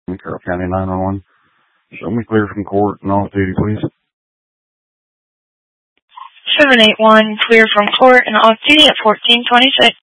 Carroll County 911. Show me clear from court and off duty, please. 781, clear from court and off duty at 1426.